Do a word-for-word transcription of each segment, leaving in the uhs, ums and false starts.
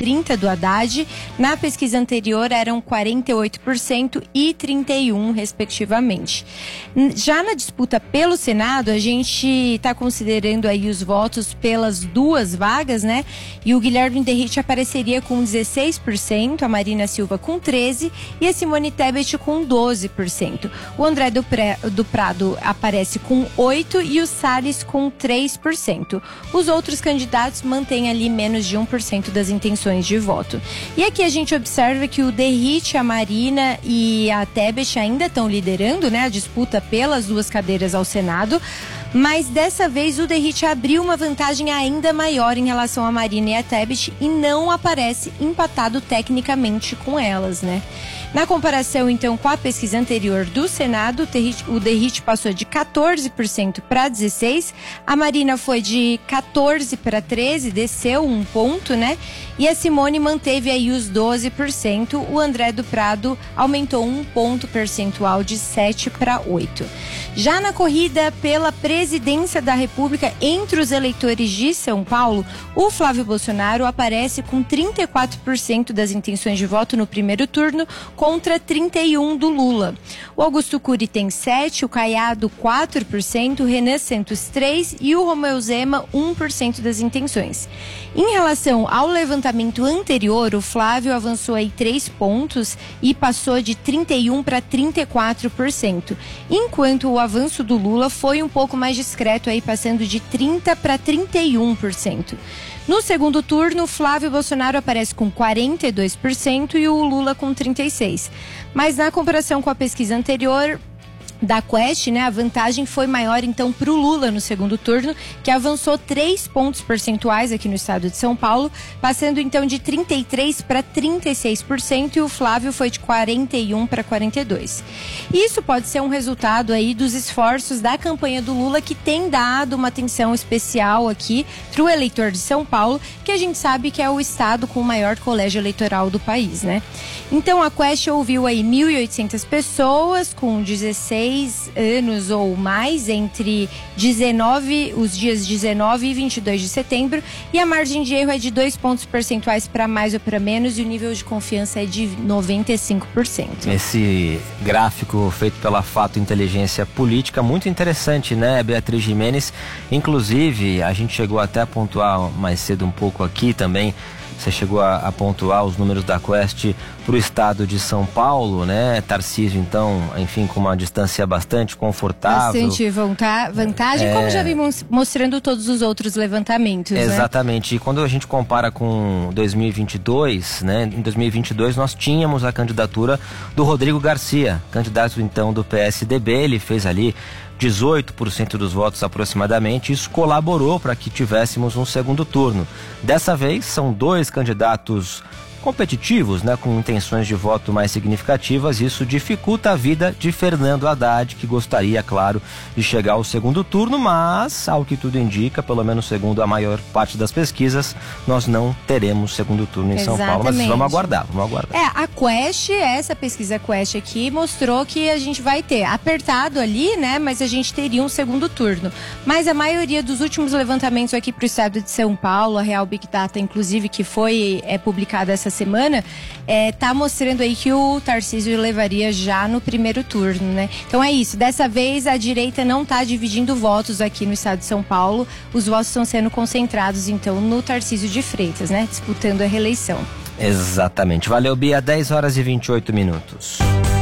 trinta do Haddad. Na pesquisa anterior eram quarenta e oito por cento e trinta e um por cento, respectivamente. Já na disputa pelo Senado, a gente está considerando aí os votos pelas duas vagas, né? E o Guilherme Derrite apareceria com dezesseis por cento, a Marina Silva com treze por cento e a Simone Tebet com doze por cento. O André do, Pré, do Prado aparece com oito por cento e o Salles com três por cento. Os outros candidatos mantêm ali menos de um por cento das intenções de voto. E aqui a gente observa que o Derrite, a Marina e a Tebet ainda estão liderando, né, a disputa pelas duas cadeiras ao Senado, mas dessa vez o Derrite abriu uma vantagem ainda maior em relação a Marina e a Tebet e não aparece empatado tecnicamente com elas, né? Na comparação, então, com a pesquisa anterior do Senado, o Derrite passou de quatorze por cento para dezesseis por cento, a Marina foi de quatorze para treze, desceu um ponto, né? E a Simone manteve aí os doze por cento, o André do Prado aumentou um ponto percentual de sete para oito. Já na corrida pela presidência da República entre os eleitores de São Paulo, o Flávio Bolsonaro aparece com trinta e quatro por cento das intenções de voto no primeiro turno, contra trinta e um por cento do Lula. O Augusto Cury tem sete por cento, o Caiado quatro por cento, o Renan Santos três por cento e o Romeu Zema um por cento das intenções. Em relação ao levantamento anterior, o Flávio avançou aí três pontos e passou de trinta e um por cento para trinta e quatro por cento, enquanto o avanço do Lula foi um pouco mais discreto, aí passando de trinta por cento para trinta e um por cento. No segundo turno, Flávio Bolsonaro aparece com quarenta e dois por cento e o Lula com trinta e seis por cento. Mas na comparação com a pesquisa anterior da Quest, né, a vantagem foi maior então para o Lula no segundo turno, que avançou três pontos percentuais aqui no estado de São Paulo, passando então de trinta e três por cento para trinta e seis por cento, e o Flávio foi de quarenta e um por cento para quarenta e dois por cento. Isso pode ser um resultado aí dos esforços da campanha do Lula, que tem dado uma atenção especial aqui para o eleitor de São Paulo, que a gente sabe que é o estado com o maior colégio eleitoral do país, né? Então a Quest ouviu aí mil e oitocentas pessoas com dezesseis anos ou mais entre dezenove, os dias dezenove e vinte e dois de setembro, e a margem de erro é de dois pontos percentuais para mais ou para menos, e o nível de confiança é de noventa e cinco por cento. Esse gráfico feito pela Fato Inteligência Política, muito interessante, né, Beatriz Gimenez? Inclusive, a gente chegou até a pontuar mais cedo um pouco aqui também. Você chegou a, a pontuar os números da Quest para o estado de São Paulo, né? Tarcísio, então, enfim, com uma distância bastante confortável. Bastante vantagem, é... como já vimos mostrando todos os outros levantamentos, Exatamente. Né? E quando a gente compara com dois mil e vinte e dois, né? Em dois mil e vinte e dois nós tínhamos a candidatura do Rodrigo Garcia, candidato então do P S D B. Ele fez ali dezoito por cento dos votos aproximadamente. Isso colaborou para que tivéssemos um segundo turno. Dessa vez são dois candidatos competitivos, né, com intenções de voto mais significativas. Isso dificulta a vida de Fernando Haddad, que gostaria, claro, de chegar ao segundo turno, mas, ao que tudo indica, pelo menos segundo a maior parte das pesquisas, nós não teremos segundo turno em Exatamente. São Paulo. Mas vamos aguardar, vamos aguardar. É, a Quest, essa pesquisa Quest aqui, mostrou que a gente vai ter apertado ali, né, mas a gente teria um segundo turno. Mas a maioria dos últimos levantamentos aqui para o estado de São Paulo, a Real Big Data, inclusive, que foi é, publicada essa semana, é, tá mostrando aí que o Tarcísio levaria já no primeiro turno, né? Então é isso, dessa vez a direita não tá dividindo votos aqui no estado de São Paulo, os votos estão sendo concentrados então no Tarcísio de Freitas, né? Disputando a reeleição. Exatamente. Valeu, Bia. dez horas e vinte e oito minutos.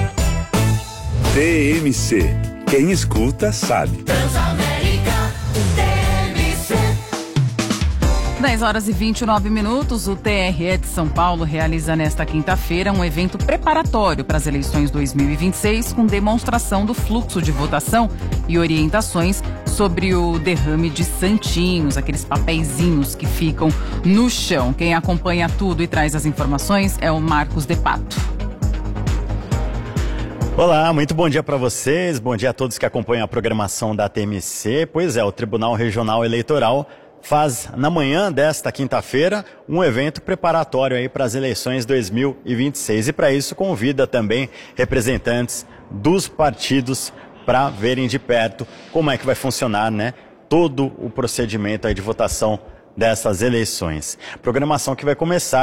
T M C. Quem escuta sabe. dez horas e vinte e nove minutos, o T R E de São Paulo realiza nesta quinta-feira um evento preparatório para as eleições dois mil e vinte e seis, com demonstração do fluxo de votação e orientações sobre o derrame de santinhos, aqueles papeizinhos que ficam no chão. Quem acompanha tudo e traz as informações é o Marcos De Pato. Olá, muito bom dia para vocês, bom dia a todos que acompanham a programação da T M C. Pois é, o Tribunal Regional Eleitoral faz na manhã desta quinta-feira um evento preparatório aí para as eleições dois mil e vinte e seis, e para isso convida também representantes dos partidos para verem de perto como é que vai funcionar, né, todo o procedimento aí de votação dessas eleições. Programação que vai começar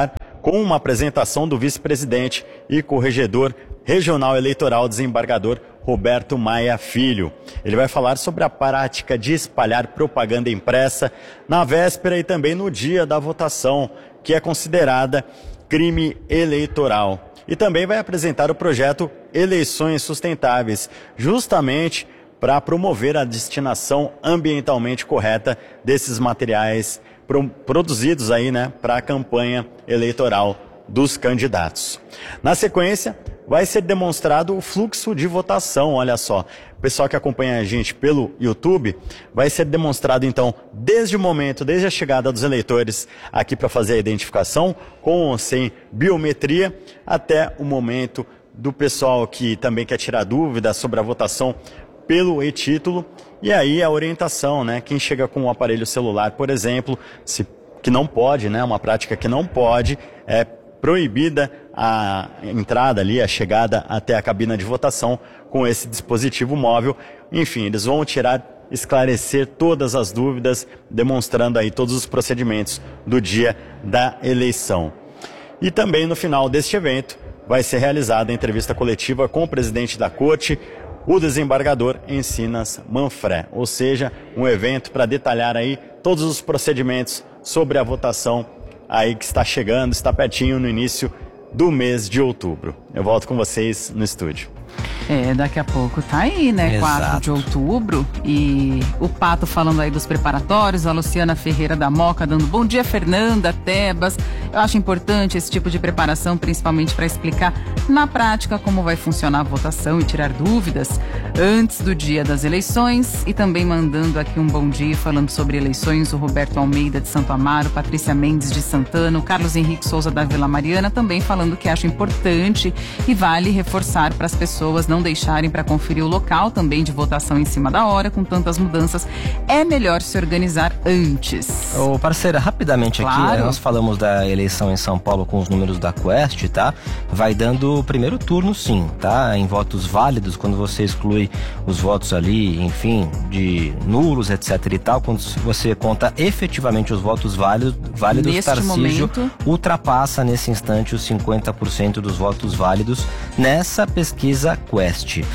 com uma apresentação do vice-presidente e corregedor regional eleitoral, desembargador Roberto Maia Filho. Ele vai falar sobre a prática de espalhar propaganda impressa na véspera e também no dia da votação, que é considerada crime eleitoral. E também vai apresentar o projeto Eleições Sustentáveis, justamente para promover a destinação ambientalmente correta desses materiais pro, produzidos aí, né, para a campanha eleitoral dos candidatos. Na sequência, vai ser demonstrado o fluxo de votação, olha só. O pessoal que acompanha a gente pelo YouTube, vai ser demonstrado então, desde o momento, desde a chegada dos eleitores aqui para fazer a identificação, com ou sem biometria, até o momento do pessoal que também quer tirar dúvidas sobre a votação pelo e-título, e aí a orientação, né? Quem chega com um aparelho celular, por exemplo, se, que não pode, né? Uma prática que não pode, é proibida a entrada ali, a chegada até a cabina de votação com esse dispositivo móvel. Enfim, eles vão tirar, esclarecer todas as dúvidas, demonstrando aí todos os procedimentos do dia da eleição. E também no final deste evento vai ser realizada a entrevista coletiva com o presidente da Corte, o desembargador Encinas Manfré, ou seja, um evento para detalhar aí todos os procedimentos sobre a votação aí que está chegando, está pertinho no início do mês de outubro. Eu volto com vocês no estúdio. É, daqui a pouco tá aí, né? Exato. quatro de outubro. E o Pato falando aí dos preparatórios, a Luciana Ferreira da Moca dando bom dia, Fernanda, Tebas. Eu acho importante esse tipo de preparação, principalmente para explicar na prática como vai funcionar a votação e tirar dúvidas antes do dia das eleições. E também mandando aqui um bom dia falando sobre eleições, o Roberto Almeida de Santo Amaro, Patrícia Mendes de Santana, o Carlos Henrique Souza da Vila Mariana, também falando que acha importante e vale reforçar para as pessoas não deixarem para conferir o local também de votação em cima da hora, com tantas mudanças, é melhor se organizar antes. Ô, parceira, rapidamente Claro. aqui, nós falamos da eleição em São Paulo com os números da Quest, tá? Vai dando o primeiro turno sim, tá? Em votos válidos, quando você exclui os votos ali, enfim, de nulos, etc e tal, quando você conta efetivamente os votos válidos, válidos Neste Tarcísio momento, ultrapassa nesse instante os cinquenta por cento dos votos válidos nessa pesquisa Quest.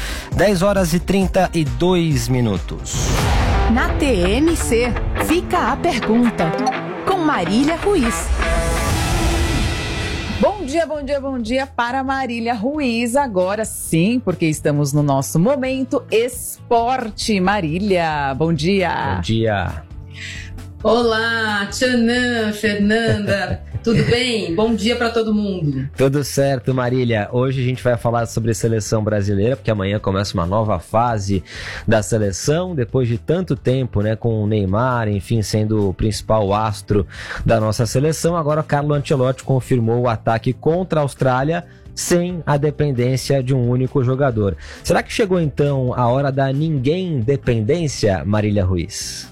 dez horas e trinta e dois minutos. Na T M C, fica a pergunta, com Marília Ruiz. bom dia, bom dia, bom dia para Marília Ruiz, agora sim, porque estamos no nosso momento esporte. Marília, bom dia. Bom dia. Olá, Tchanã, Fernanda, tudo bem? Bom dia para todo mundo. Tudo certo, Marília. Hoje a gente vai falar sobre seleção brasileira, porque amanhã começa uma nova fase da seleção, depois de tanto tempo, né, com o Neymar, enfim, sendo o principal astro da nossa seleção. Agora o Carlo Ancelotti confirmou o ataque contra a Austrália sem a dependência de um único jogador. Será que chegou então a hora da ninguém dependência, Marília Ruiz?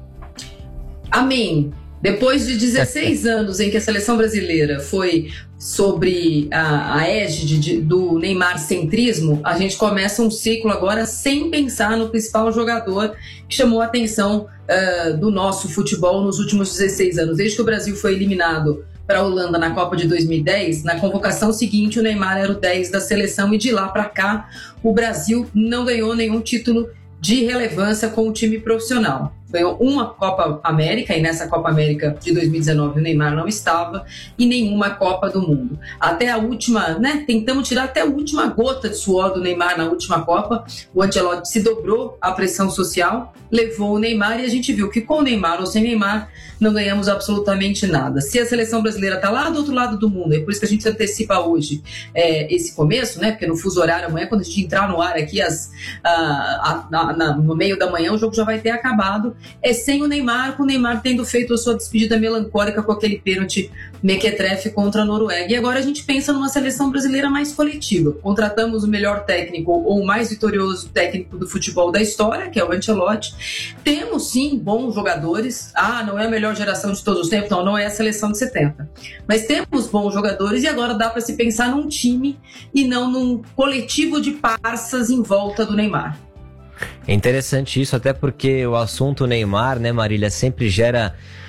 Amém. Depois de dezesseis anos em que a seleção brasileira foi sobre a, a égide de, do Neymar centrismo, a gente começa um ciclo agora sem pensar no principal jogador que chamou a atenção uh, do nosso futebol nos últimos dezesseis anos. Desde que o Brasil foi eliminado para a Holanda na Copa de dois mil e dez, na convocação seguinte o Neymar era o dez da seleção e de lá para cá o Brasil não ganhou nenhum título de relevância com o time profissional. Ganhou uma Copa América, e nessa Copa América de dois mil e dezenove o Neymar não estava, e nenhuma Copa do Mundo. Até a última, né, tentamos tirar até a última gota de suor do Neymar na última Copa, o Ancelotti se dobrou à pressão social, levou o Neymar, e a gente viu que com o Neymar ou sem Neymar não ganhamos absolutamente nada. Se a seleção brasileira está lá do outro lado do mundo, é por isso que a gente antecipa hoje é, esse começo, né, porque no fuso horário amanhã, quando a gente entrar no ar aqui as, a, a, a, na, no meio da manhã, o jogo já vai ter acabado. É sem o Neymar, com o Neymar tendo feito a sua despedida melancólica com aquele pênalti mequetrefe contra a Noruega. E agora a gente pensa numa seleção brasileira mais coletiva. Contratamos o melhor técnico ou o mais vitorioso técnico do futebol da história, que é o Ancelotti. Temos sim bons jogadores. Ah, não é a melhor geração de todos os tempos? Não, não é a seleção de setenta. Mas temos bons jogadores e agora dá para se pensar num time e não num coletivo de parças em volta do Neymar. É interessante isso, até porque o assunto Neymar, né, Marília, sempre gera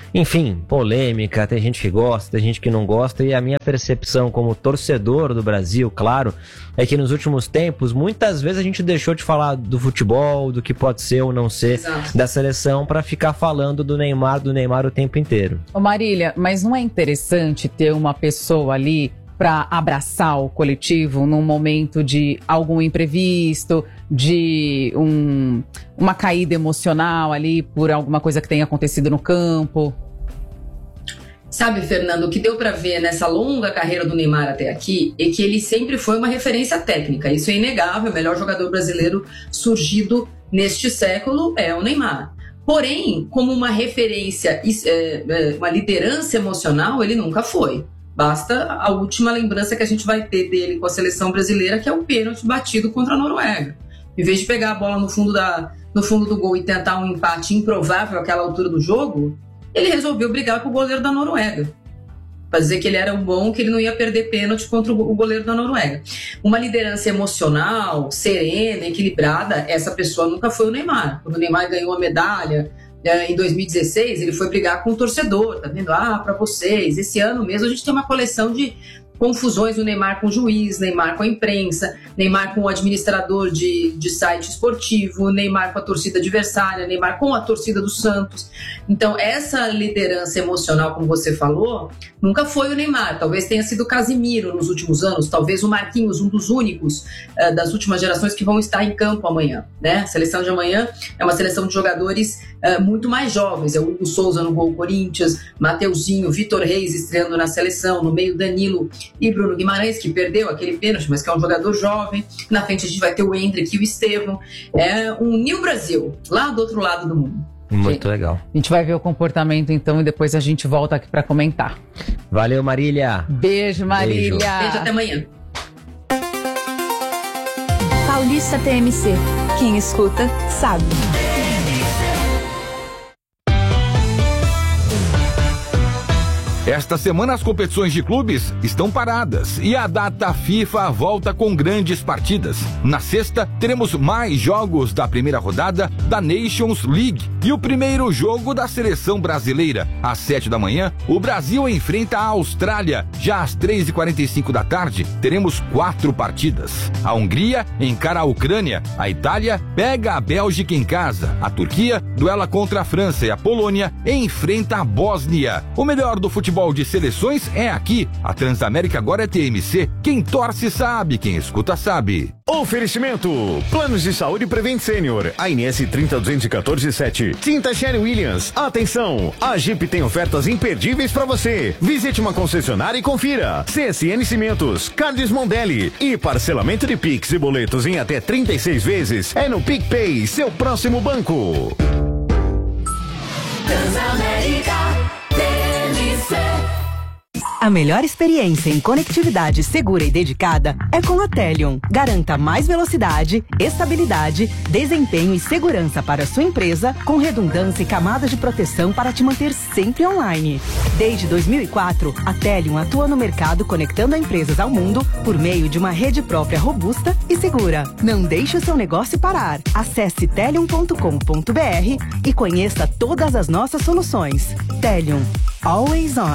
enfim, polêmica, tem gente que gosta, tem gente que não gosta, e a minha percepção como torcedor do Brasil, claro, é que nos últimos tempos, muitas vezes a gente deixou de falar do futebol, do que pode ser ou não ser Exato. Da seleção, para ficar falando do Neymar, do Neymar o tempo inteiro. Ô Marília, mas não é interessante ter uma pessoa ali para abraçar o coletivo num momento de algum imprevisto, de um, uma caída emocional ali por alguma coisa que tenha acontecido no campo? Sabe, Fernando, o que deu para ver nessa longa carreira do Neymar até aqui é que ele sempre foi uma referência técnica. Isso é inegável, o melhor jogador brasileiro surgido neste século é o Neymar. Porém, como uma referência, uma liderança emocional, ele nunca foi. Basta a última lembrança que a gente vai ter dele com a seleção brasileira, que é o pênalti batido contra a Noruega. Em vez de pegar a bola no fundo, da, no fundo do gol e tentar um empate improvável àquela altura do jogo, ele resolveu brigar com o goleiro da Noruega. Para dizer que ele era um bom, que ele não ia perder pênalti contra o goleiro da Noruega. Uma liderança emocional, serena, equilibrada, essa pessoa nunca foi o Neymar. Quando o Neymar ganhou a medalha em dois mil e dezesseis, ele foi brigar com o torcedor, tá vendo? Ah, para vocês, esse ano mesmo a gente tem uma coleção de confusões do Neymar com o juiz, Neymar com a imprensa, Neymar com o administrador de, de site esportivo, Neymar com a torcida adversária, Neymar com a torcida do Santos. Então, essa liderança emocional, como você falou, nunca foi o Neymar. Talvez tenha sido o Casimiro nos últimos anos, talvez o Marquinhos, um dos únicos uh, das últimas gerações que vão estar em campo amanhã, né? A seleção de amanhã é uma seleção de jogadores uh, muito mais jovens. É o Hugo Souza no gol Corinthians, Mateuzinho, Vitor Reis estreando na seleção, no meio Danilo e Bruno Guimarães, que perdeu aquele pênalti, mas que é um jogador jovem. Na frente a gente vai ter o Endrick e o Estevão. É um New Brasil, lá do outro lado do mundo. Muito Sim. legal. A gente vai ver o comportamento então e depois a gente volta aqui para comentar. Valeu, Marília. Beijo, Marília. Beijo, Beijo até amanhã. Paulista T M C. Quem escuta, sabe. Esta semana as competições de clubes estão paradas e a data FIFA volta com grandes partidas. Na sexta, teremos mais jogos da primeira rodada da Nations League e o primeiro jogo da seleção brasileira. Às sete da manhã, o Brasil enfrenta a Austrália. Já às três e quarenta e cinco da tarde, teremos quatro partidas. A Hungria encara a Ucrânia, a Itália pega a Bélgica em casa, a Turquia duela contra a França e a Polônia enfrenta a Bósnia. O melhor do futebol de seleções é aqui. A Transamérica agora é T M C. Quem torce sabe, quem escuta sabe. Oferecimento: Planos de Saúde Prevent Sênior, A N S trinta duzentos e quatorze sete. Tinta Sherry Williams. Atenção, a Jeep tem ofertas imperdíveis para você. Visite uma concessionária e confira. C S N Cimentos, Cardes Mondelli e parcelamento de Pix e boletos em até trinta e seis vezes é no PicPay, seu próximo banco. Transamérica. A melhor experiência em conectividade segura e dedicada é com a Telion. Garanta mais velocidade, estabilidade, desempenho e segurança para a sua empresa, com redundância e camadas de proteção para te manter sempre online. Desde dois mil e quatro, a Telion atua no mercado conectando empresas ao mundo por meio de uma rede própria robusta e segura. Não deixe o seu negócio parar. Acesse telion ponto com ponto br e conheça todas as nossas soluções. Telion. Always on.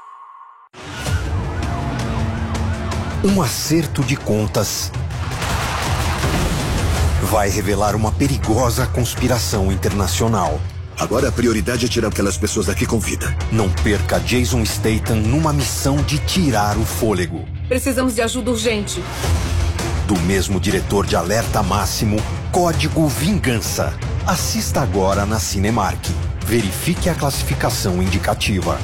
Um acerto de contas vai revelar uma perigosa conspiração internacional. Agora a prioridade é tirar aquelas pessoas daqui com vida. Não perca Jason Statham numa missão de tirar o fôlego. Precisamos de ajuda urgente. Do mesmo diretor de Alerta Máximo, Código Vingança. Assista agora na Cinemark. Verifique a classificação indicativa.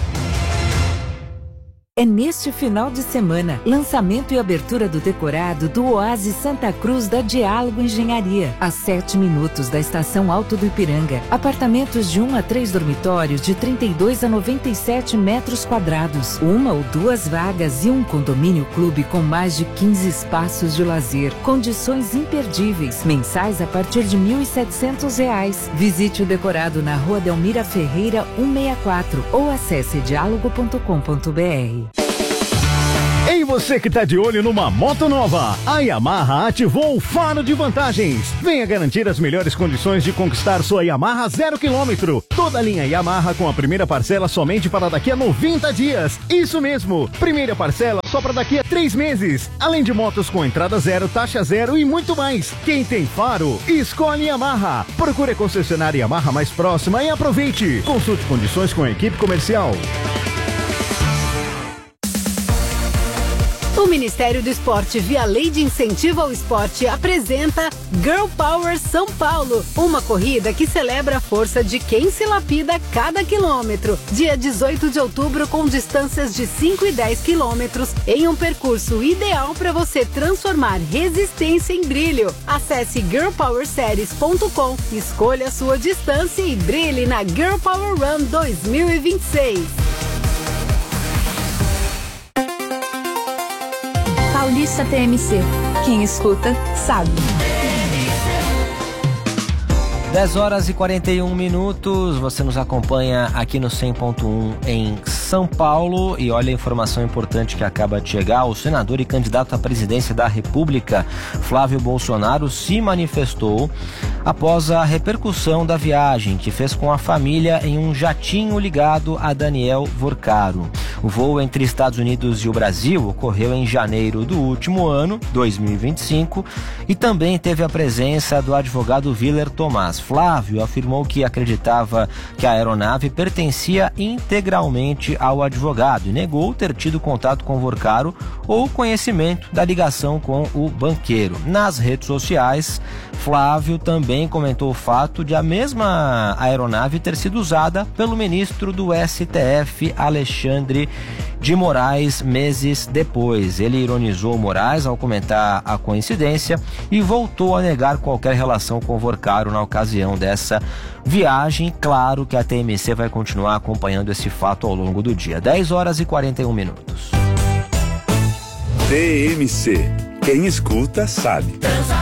É neste final de semana, lançamento e abertura do decorado do Oásis Santa Cruz da Diálogo Engenharia, a sete minutos da Estação Alto do Ipiranga. Apartamentos de um a três dormitórios de trinta e dois a noventa e sete metros quadrados, uma ou duas vagas e um condomínio clube com mais de quinze espaços de lazer. Condições imperdíveis, mensais a partir de mil e setecentos reais. Visite o decorado na Rua Delmira Ferreira cento e sessenta e quatro ou acesse diálogo ponto com ponto br. Ei você que tá de olho numa moto nova, a Yamaha ativou o Faro de Vantagens. Venha garantir as melhores condições de conquistar sua Yamaha zero quilômetro. Toda a linha Yamaha com a primeira parcela somente para daqui a noventa dias. Isso mesmo, primeira parcela só para daqui a três meses. Além de motos com entrada zero, taxa zero e muito mais. Quem tem Faro, escolhe Yamaha. Procure a concessionária Yamaha mais próxima e aproveite. Consulte condições com a equipe comercial. O Ministério do Esporte, via Lei de Incentivo ao Esporte, apresenta Girl Power São Paulo, uma corrida que celebra a força de quem se lapida cada quilômetro. Dia dezoito de outubro, com distâncias de cinco e dez quilômetros, em um percurso ideal para você transformar resistência em brilho. Acesse girl power series ponto com, escolha a sua distância e brilhe na Girl Power Run dois mil e vinte e seis. Paulista T M C. Quem escuta, sabe. dez horas e quarenta e um minutos, você nos acompanha aqui no cem ponto um em São Paulo e olha a informação importante que acaba de chegar. O senador e candidato à presidência da República, Flávio Bolsonaro, se manifestou após a repercussão da viagem que fez com a família em um jatinho ligado a Daniel Vorcaro. O voo entre Estados Unidos e o Brasil ocorreu em janeiro do último ano, dois mil e vinte e cinco, e também teve a presença do advogado Willer Tomás. Flávio afirmou que acreditava que a aeronave pertencia integralmente ao advogado e negou ter tido contato com Vorcaro ou conhecimento da ligação com o banqueiro. Nas redes sociais, Flávio também comentou o fato de a mesma aeronave ter sido usada pelo ministro do S T F, Alexandre de Moraes, meses depois. Ele ironizou Moraes ao comentar a coincidência e voltou a negar qualquer relação com Vorcaro na ocasião dessa viagem. Claro que a T M C vai continuar acompanhando esse fato ao longo do dia. dez horas e quarenta e um minutos. T M C. Quem escuta, sabe.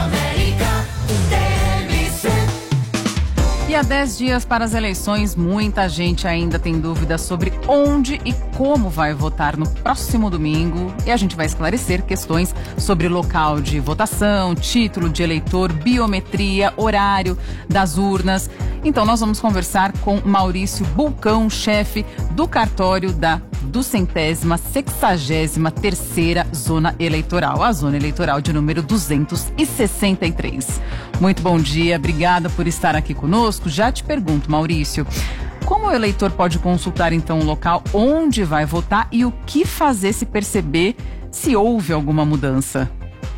E há dez dias para as eleições, muita gente ainda tem dúvidas sobre onde e como vai votar no próximo domingo. E a gente vai esclarecer questões sobre local de votação, título de eleitor, biometria, horário das urnas. Então nós vamos conversar com Maurício Bulcão, chefe do cartório da duzentésima, sexagésima terceira Zona Eleitoral, a Zona Eleitoral de número duzentos e sessenta e três. Muito bom dia, obrigada por estar aqui conosco. Já te pergunto, Maurício, como o eleitor pode consultar então o local onde vai votar e o que fazer se perceber se houve alguma mudança?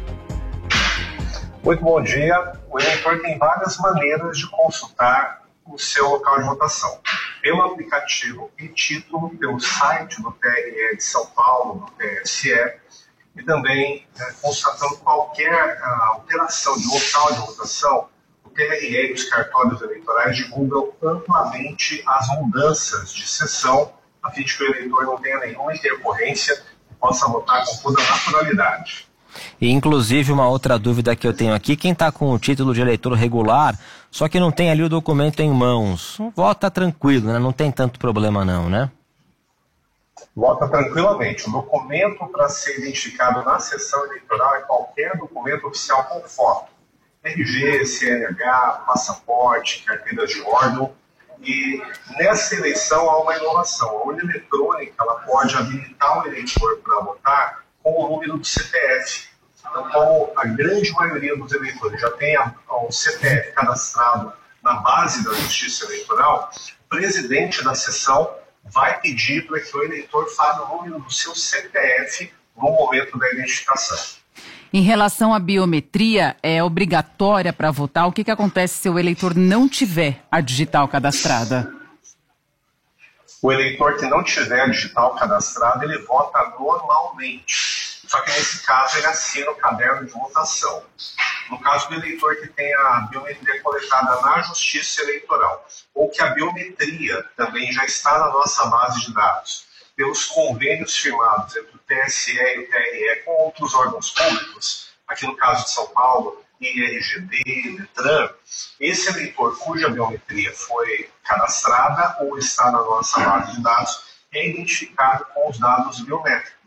Muito bom dia. O eleitor tem várias maneiras de consultar o seu local de votação. Pelo aplicativo e-título, pelo site do T R E de São Paulo, do T S E, e também é, constatando qualquer uh, alteração de local de votação, o T R E e os cartórios eleitorais divulgam amplamente as mudanças de sessão, a fim de que o eleitor não tenha nenhuma intercorrência e possa votar com toda naturalidade. E inclusive uma outra dúvida que eu tenho aqui, quem está com o título de eleitor regular, só que não tem ali o documento em mãos, vota tranquilo, né? Não tem tanto problema não, né? Vota tranquilamente. O documento para ser identificado na sessão eleitoral é qualquer documento oficial com foto. R G, C N H, passaporte, carteira de órgão. E nessa eleição há uma inovação. A urna eletrônica ela pode habilitar o eleitor para votar com o número do C P F. Então, como a grande maioria dos eleitores já tem a, o C P F cadastrado na base da Justiça Eleitoral, o presidente da sessão vai pedir para que o eleitor fale o número do seu C P F no momento da identificação. Em relação à biometria, é obrigatória para votar? O que, que acontece se o eleitor não tiver a digital cadastrada? O eleitor que não tiver a digital cadastrada, ele vota normalmente. Só que nesse caso ele assina o caderno de votação. No caso do eleitor que tem a biometria coletada na Justiça Eleitoral, ou que a biometria também já está na nossa base de dados, pelos convênios firmados entre o T S E e o T R E com outros órgãos públicos, aqui no caso de São Paulo, I R G D, Detran, esse eleitor cuja biometria foi cadastrada ou está na nossa base de dados é identificado com os dados biométricos.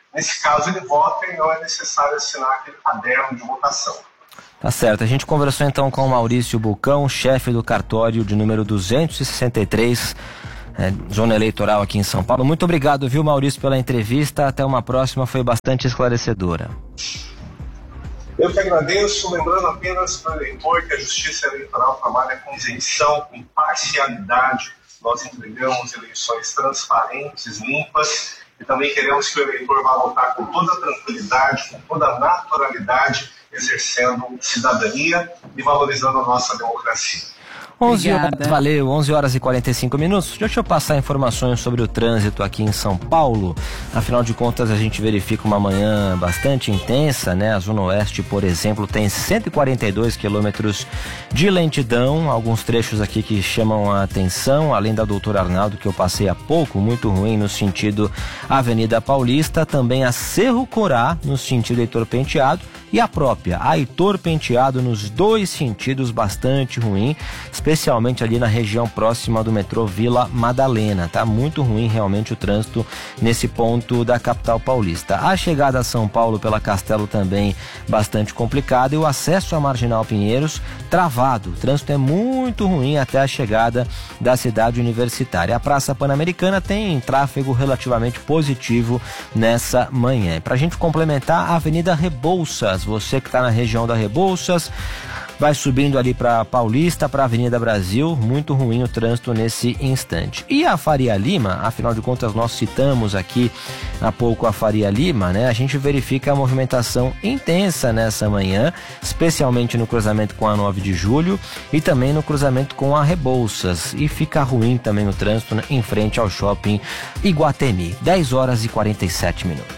nesse caso ele vota e não é necessário assinar aquele caderno de votação. Tá certo. A gente conversou então com o Maurício Bulcão, chefe do cartório de número duzentos e sessenta e três, é, zona eleitoral aqui em São Paulo. Muito obrigado, viu, Maurício, pela entrevista. Até uma próxima, foi bastante esclarecedora. Eu que agradeço, lembrando apenas para o eleitor que a Justiça Eleitoral trabalha com isenção, com imparcialidade. Nós entregamos eleições transparentes, limpas, e também queremos que o eleitor vá votar com toda a tranquilidade, com toda a naturalidade, exercendo cidadania e valorizando a nossa democracia. onze horas, valeu, onze horas e quarenta e cinco minutos. Deixa eu passar informações sobre o trânsito aqui em São Paulo. Afinal de contas, a gente verifica uma manhã bastante intensa, né? A Zona Oeste, por exemplo, tem cento e quarenta e dois quilômetros de lentidão. Alguns trechos aqui que chamam a atenção, além da Doutor Arnaldo, que eu passei há pouco, muito ruim no sentido Avenida Paulista. Também a Cerro Corá, no sentido Heitor Penteado. E a própria Heitor Penteado, nos dois sentidos, bastante ruim, especialmente ali na região próxima do metrô Vila Madalena. Tá muito ruim realmente o trânsito nesse ponto da capital paulista. A chegada a São Paulo pela Castelo também bastante complicada, e o acesso à Marginal Pinheiros travado. O trânsito é muito ruim até a chegada da cidade universitária. A Praça Pan-Americana tem tráfego relativamente positivo nessa manhã. Para a gente complementar, a Avenida Rebouças, você que está na região da Rebouças, vai subindo ali para Paulista, para a Avenida Brasil, muito ruim o trânsito nesse instante. E a Faria Lima, afinal de contas nós citamos aqui há pouco a Faria Lima, né? A gente verifica a movimentação intensa nessa manhã, especialmente no cruzamento com a nove de julho e também no cruzamento com a Rebouças. E fica ruim também o trânsito, né, em frente ao shopping Iguatemi. dez horas e quarenta e sete minutos.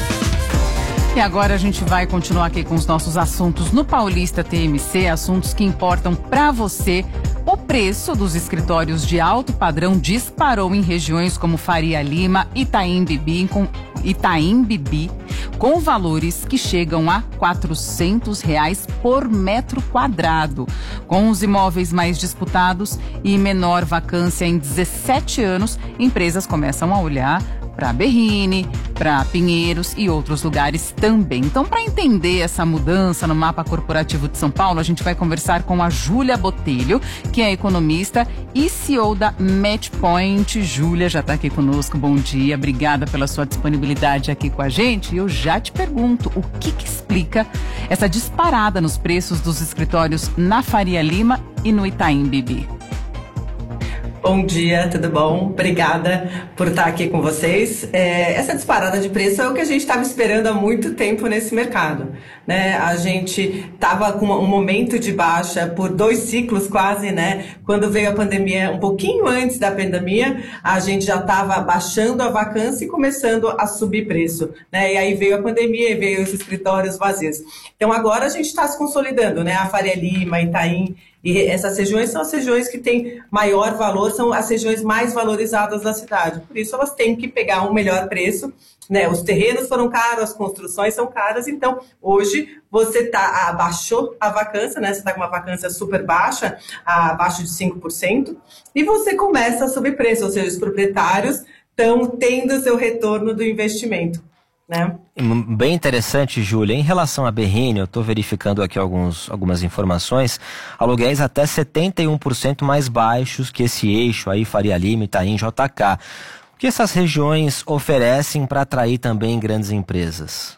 E agora a gente vai continuar aqui com os nossos assuntos no Paulista T M C, assuntos que importam para você. O preço dos escritórios de alto padrão disparou em regiões como Faria Lima, Itaim Bibi, com, Itaim Bibi, com valores que chegam a quatrocentos reais por metro quadrado. Com os imóveis mais disputados e menor vacância em dezessete anos, empresas começam a olhar para Berrini, para Pinheiros e outros lugares também. Então, para entender essa mudança no mapa corporativo de São Paulo, a gente vai conversar com a Júlia Botelho, que é economista e C E O da Matchpoint. Júlia já está aqui conosco, bom dia, obrigada pela sua disponibilidade aqui com a gente. E eu já te pergunto, o que, que explica essa disparada nos preços dos escritórios na Faria Lima e no Itaim Bibi? Bom dia, tudo bom? Obrigada por estar aqui com vocês. É, essa disparada de preço é o que a gente estava esperando há muito tempo nesse mercado, né? A gente estava com um momento de baixa por dois ciclos quase, né? Quando veio a pandemia, um pouquinho antes da pandemia, a gente já estava baixando a vacância e começando a subir preço, né? E aí veio a pandemia e veio os escritórios vazios. Então agora a gente está se consolidando, né? A Faria Lima, Itaim, e essas regiões são as regiões que têm maior valor, são as regiões mais valorizadas da cidade. Por isso elas têm que pegar um melhor preço, né? Os terrenos foram caros, as construções são caras, então hoje você tá, abaixou a vacância, né? Você está com uma vacância super baixa, abaixo de cinco por cento, e você começa a subir preço, ou seja, os proprietários estão tendo seu retorno do investimento, né? Bem interessante, Júlia. Em relação a Berrini, eu estou verificando aqui alguns, algumas informações, aluguéis até setenta e um por cento mais baixos que esse eixo aí, Faria Lima, Itaim, J K. O que essas regiões oferecem para atrair também grandes empresas?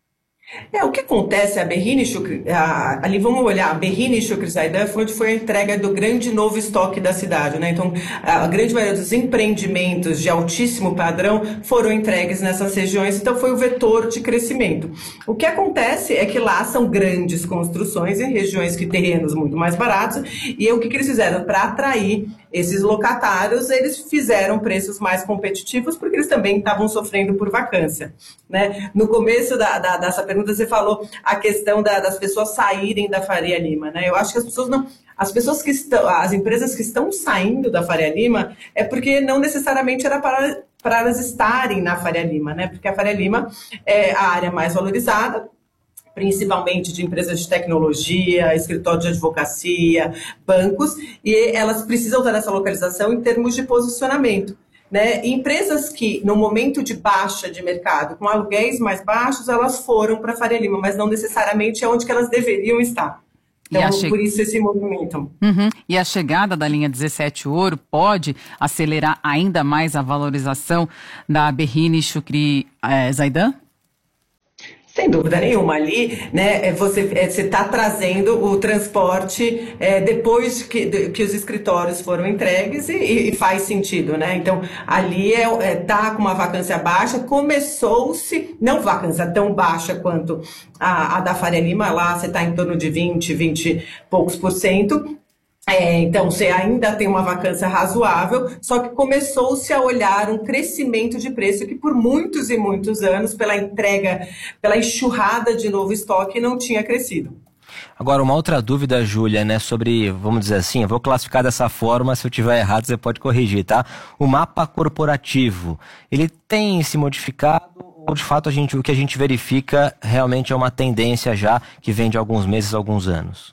É, o que acontece, a Berrini, a, ali vamos olhar, a Berrini e Shukri Zaidan foi onde foi a entrega do grande novo estoque da cidade, né? Então, a grande maioria dos empreendimentos de altíssimo padrão foram entregues nessas regiões, então foi o vetor de crescimento. O que acontece é que lá são grandes construções em regiões que terrenos muito mais baratos, e o que, que eles fizeram para atrair esses locatários, eles fizeram preços mais competitivos porque eles também estavam sofrendo por vacância, né? No começo da, da, dessa pergunta você falou a questão da, das pessoas saírem da Faria Lima, né? Eu acho que as pessoas não, as pessoas que estão, as empresas que estão saindo da Faria Lima é porque não necessariamente era para, para elas estarem na Faria Lima, né? Porque a Faria Lima é a área mais valorizada, principalmente de empresas de tecnologia, escritório de advocacia, bancos, e elas precisam estar nessa localização em termos de posicionamento. né? Empresas que, no momento de baixa de mercado, com aluguéis mais baixos, elas foram para a Faria Lima, mas não necessariamente é onde que elas deveriam estar. Então, che... por isso esse movimento. Uhum. E a chegada da linha dezessete Ouro pode acelerar ainda mais a valorização da Berrini Chucri eh, Zaidan? Sem dúvida nenhuma, ali, né, você está trazendo o transporte é, depois que, de, que os escritórios foram entregues e, e faz sentido, né? Então, ali é, é, tá com uma vacância baixa, começou-se, não vacância tão baixa quanto a, a da Faria Lima, lá você está em torno de vinte, vinte e poucos por cento. É, então, você ainda tem uma vacância razoável, só que começou-se a olhar um crescimento de preço que por muitos e muitos anos, pela entrega, pela enxurrada de novo estoque, não tinha crescido. Agora, uma outra dúvida, Júlia, né, sobre, vamos dizer assim, eu vou classificar dessa forma, se eu tiver errado você pode corrigir, tá? O mapa corporativo, ele tem se modificado ou de fato a gente, o que a gente verifica realmente é uma tendência já que vem de alguns meses, alguns anos?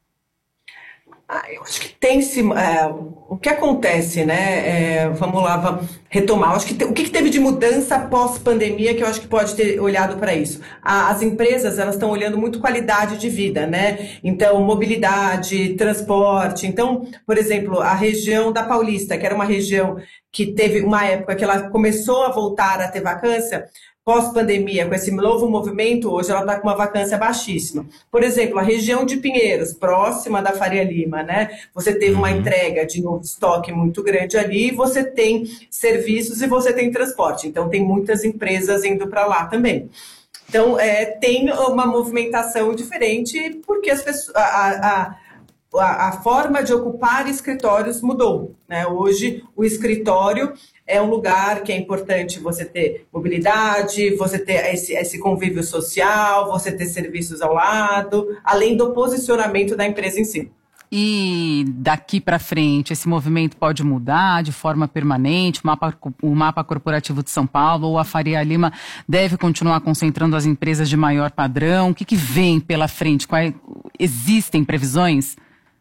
Ah, eu acho que tem se é, o que acontece, né? É, vamos lá, vamos retomar. Eu acho que te, o que, que teve de mudança pós-pandemia que eu acho que pode ter olhado para isso? A, as empresas elas estão olhando muito qualidade de vida, né? Então, mobilidade, transporte. Então, por exemplo, a região da Paulista, que era uma região que teve uma época que ela começou a voltar a ter vacância. Pós-pandemia, com esse novo movimento, hoje ela está com uma vacância baixíssima. Por exemplo, a região de Pinheiros, próxima da Faria Lima, né? Você teve uma entrega de novo estoque muito grande ali, você tem serviços e você tem transporte. Então, tem muitas empresas indo para lá também. Então, é, tem uma movimentação diferente, porque as pessoas... A, a, a, a forma de ocupar escritórios mudou, né? Hoje, o escritório é um lugar que é importante você ter mobilidade, você ter esse, esse convívio social, você ter serviços ao lado, além do posicionamento da empresa em si. E daqui para frente, esse movimento pode mudar de forma permanente? O mapa, o mapa corporativo de São Paulo ou a Faria Lima deve continuar concentrando as empresas de maior padrão? O que, que vem pela frente? Quais, existem previsões?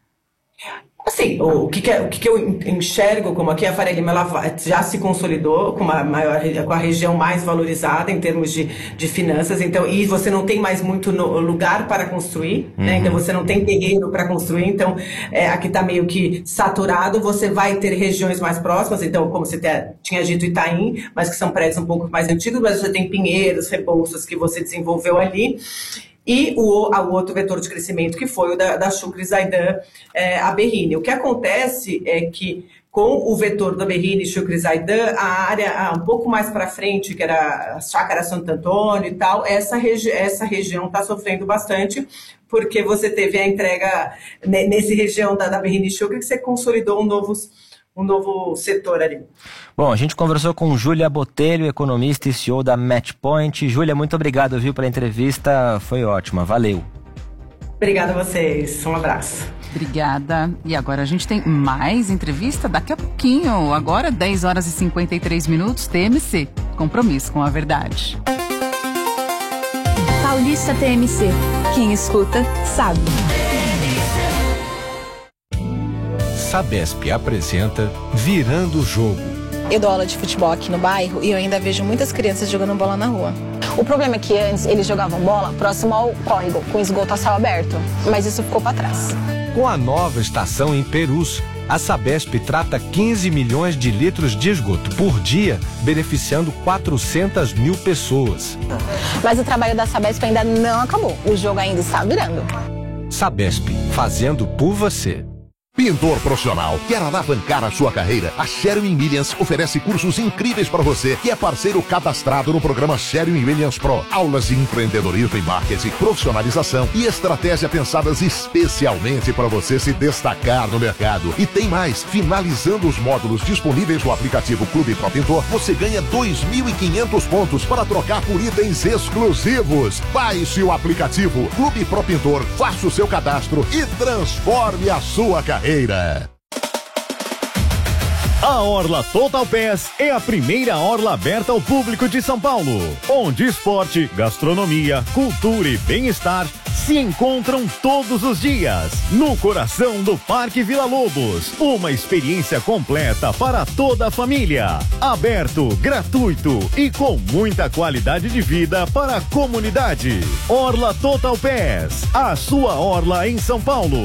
Assim, o que, que, é, o que, que eu enxergo como aqui a Faria Lima ela já se consolidou com, uma maior, com a região mais valorizada em termos de, de finanças, então, e você não tem mais muito no, lugar para construir, uhum. né? Então você não tem terreno para construir, então é, aqui está meio que saturado, você vai ter regiões mais próximas, então como você te, tinha dito Itaim, mas que são prédios um pouco mais antigos, mas você tem Pinheiros, Rebouças que você desenvolveu ali. E o, o outro vetor de crescimento que foi o da, da Chucri Zaidan, é, a Berrini. O que acontece é que com o vetor da Berrini e Chucri Zaidan, a área um pouco mais para frente, que era a Chácara Santo Antônio e tal, essa, regi essa região está sofrendo bastante, porque você teve a entrega né, nesse região da, da Berrini e Chucri, que você consolidou um novo, um novo setor ali. Bom, a gente conversou com Júlia Botelho, economista e C E O da Matchpoint. Júlia, muito obrigado, viu, pela entrevista, foi ótima, valeu. Obrigada a vocês, um abraço. Obrigada. E agora a gente tem mais entrevista daqui a pouquinho, agora dez horas e cinquenta e três minutos, T M C, compromisso com a verdade. Paulista T M C, quem escuta sabe. Sabesp apresenta Virando o Jogo. Eu dou aula de futebol aqui no bairro e eu ainda vejo muitas crianças jogando bola na rua. O problema é que antes eles jogavam bola próximo ao córrego, com esgoto a céu aberto, mas isso ficou para trás. Com a nova estação em Perus, a Sabesp trata quinze milhões de litros de esgoto por dia, beneficiando quatrocentas mil pessoas. Mas o trabalho da Sabesp ainda não acabou, o jogo ainda está virando. Sabesp, fazendo por você. Pintor profissional, quer alavancar a sua carreira? A Sherwin-Williams oferece cursos incríveis para você que é parceiro cadastrado no programa Sherwin-Williams Pro. Aulas de empreendedorismo e marketing, profissionalização e estratégia pensadas especialmente para você se destacar no mercado. E tem mais, finalizando os módulos disponíveis no aplicativo Clube Pro Pintor, você ganha dois mil e quinhentos pontos para trocar por itens exclusivos. Baixe o aplicativo Clube Pro Pintor, faça o seu cadastro e transforme a sua carreira. A Orla Total Pass é a primeira orla aberta ao público de São Paulo, onde esporte, gastronomia, cultura e bem-estar se encontram todos os dias no coração do Parque Vila Lobos. Uma experiência completa para toda a família. Aberto, gratuito e com muita qualidade de vida para a comunidade. Orla Total Pass, a sua orla em São Paulo.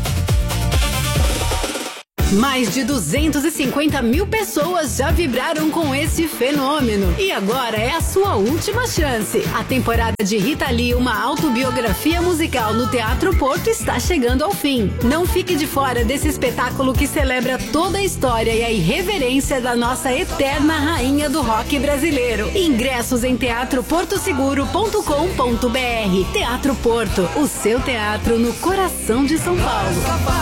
Mais de duzentas e cinquenta mil pessoas já vibraram com esse fenômeno. E agora é a sua última chance. A temporada de Rita Lee, uma autobiografia musical no Teatro Porto, está chegando ao fim. Não fique de fora desse espetáculo que celebra toda a história e a irreverência da nossa eterna rainha do rock brasileiro. Ingressos em teatro porto seguro ponto com ponto br. Teatro Porto, o seu teatro no coração de São Paulo.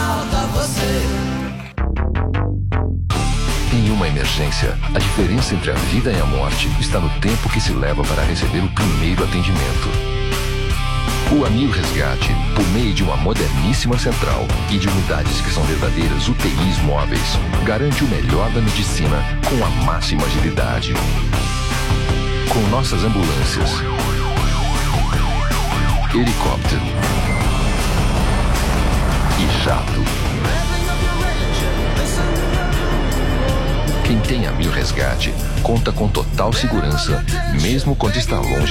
Em uma emergência, a diferença entre a vida e a morte está no tempo que se leva para receber o primeiro atendimento. O Amil Resgate, por meio de uma moderníssima central e de unidades que são verdadeiras U T Is móveis, garante o melhor da medicina com a máxima agilidade. Com nossas ambulâncias, helicóptero e jato. Quem tem Amil Resgate conta com total segurança, mesmo quando está longe